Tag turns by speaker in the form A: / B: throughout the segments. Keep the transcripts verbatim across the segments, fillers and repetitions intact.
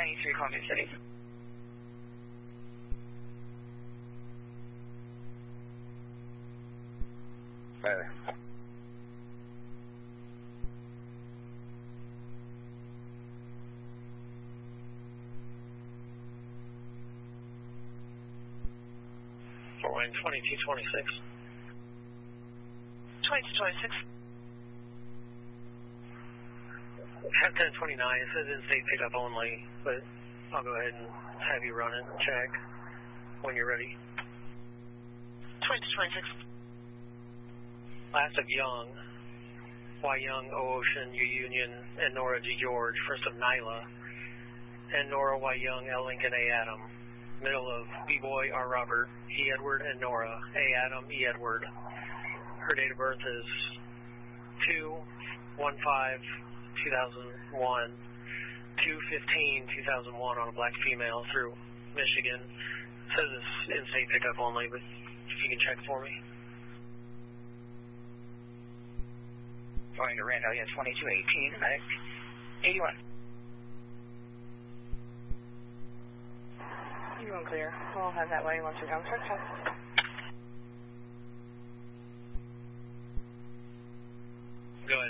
A: ninety-three Columbia City.
B: Better.
C: Fort Wayne twenty-two twenty-six.
A: twenty-two twenty-six.
C: Have ten twenty-nine. It says in-state pickup only, but I'll go ahead and have you run it and check when you're ready.
A: twenty-two twenty-six.
C: Last of Young, Y. Young, O. Ocean, U. Union, and Nora G. George. First of Nyla, and Nora Y. Young, L. Lincoln, A. Adam. Middle of B-Boy, R. Robert, E. Edward, and Nora, A. Adam, E. Edward. Her date of birth is two one five two thousand one, two fifteen two thousand one on a black female through Michigan. It says it's in-state pickup only, but if you can check for me.
A: Going to Randall, yeah, twenty-two eighteen, medic eighty-one. You're going clear. We'll have that way once we come check check.
C: Go ahead.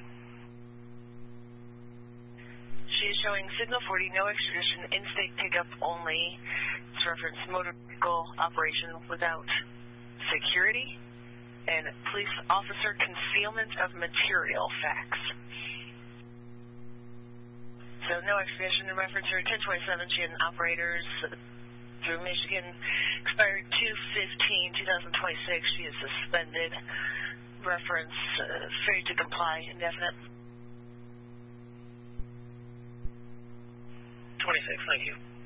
A: She is showing signal forty, no extradition, in-state pickup only. It's reference motor vehicle operation without security and police officer concealment of material facts. So no extradition in reference to ten twenty-seven. She had an operators through Michigan, expired two fifteen two thousand twenty-six. She is suspended. Reference uh, failure to comply, indefinite.
C: twenty-six, thank you.